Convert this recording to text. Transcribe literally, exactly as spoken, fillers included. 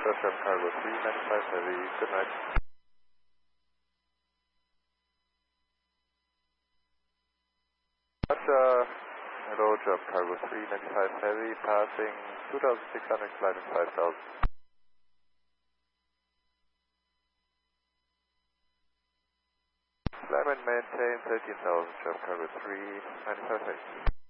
Russian Cargo three ninety-five Heavy, good night. Roger, hello, Jump Cargo three ninety-five Heavy, passing two thousand six hundred, climbing five thousand. Climb and maintain thirteen thousand, Jump Cargo three ninety-five Heavy.